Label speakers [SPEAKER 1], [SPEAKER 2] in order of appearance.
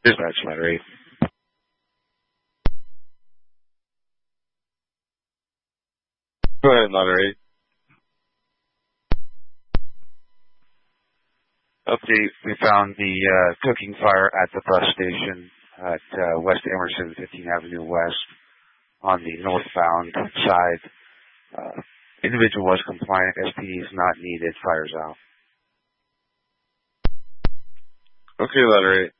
[SPEAKER 1] Dispatch letter 8.
[SPEAKER 2] Go ahead, letter 8.
[SPEAKER 1] Update, we found the cooking fire at the bus station at West Emerson, 15th Avenue West, on the northbound side. Individual was compliant. SPD is not needed. Fire's out.
[SPEAKER 2] Okay, letter 8.